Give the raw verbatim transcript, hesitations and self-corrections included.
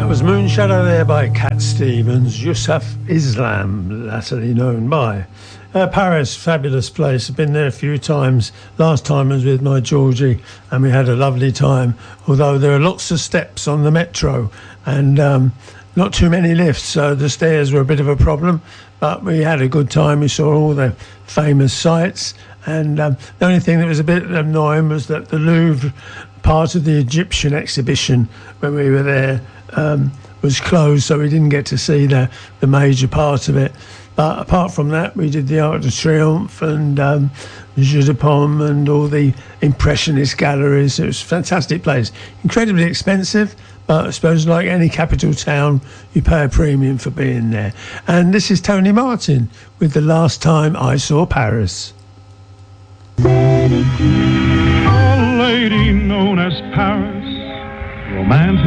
Was Moonshadow there by Cat Stevens, Yusuf Islam, latterly known by. Uh, Paris, fabulous place. I've been there a few times. Last time was with my Georgie, and we had a lovely time. Although there are lots of steps on the metro, and um, not too many lifts, so the stairs were a bit of a problem. But we had a good time. We saw all the famous sites, and um, the only thing that was a bit annoying was that the Louvre, part of the Egyptian exhibition when we were there, um, was closed, so we didn't get to see the, the major part of it. But apart from that, we did the Arc de Triomphe and um, Jeu de Paume and all the Impressionist galleries. It was a fantastic place. Incredibly expensive, but I suppose like any capital town, you pay a premium for being there. And this is Tony Martin with The Last Time I Saw Paris. A lady known as Paris, romantic